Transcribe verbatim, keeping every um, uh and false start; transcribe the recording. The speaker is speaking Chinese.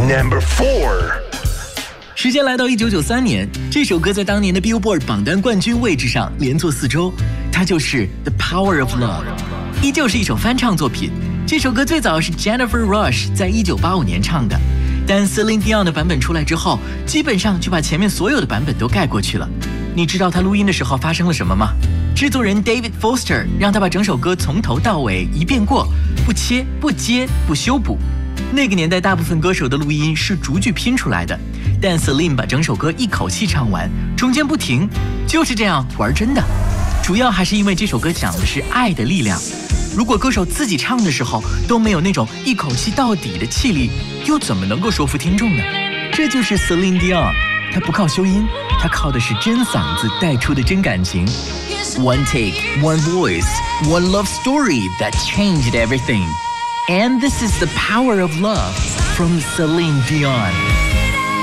Number four。 时间来到一九九三年，这首歌在当年的 Billboard 榜单冠军位置上连坐四周，它就是《The Power of Love》，依旧是一首翻唱作品。这首歌最早是 Jennifer Rush 在一九八五年唱的，但 Celine Dion 的版本出来之后，基本上就把前面所有的版本都盖过去了。你知道他录音的时候发生了什么吗？制作人 David Foster 让他把整首歌从头到尾一遍过，不切不接不修补。那个年代大部分歌手的录音是逐句拼出来的，但 Celine 把整首歌一口气唱完，中间不停，就是这样玩真的。主要还是因为这首歌讲的是爱的力量，如果歌手自己唱的时候都没有那种一口气到底的气力，又怎么能够说服听众呢？这就是 Celine Dion， 她不靠修音，她靠的是真嗓子带出的真感情。One take, one voice, one love story that changed everything. And this is the power of love from Celine Dion.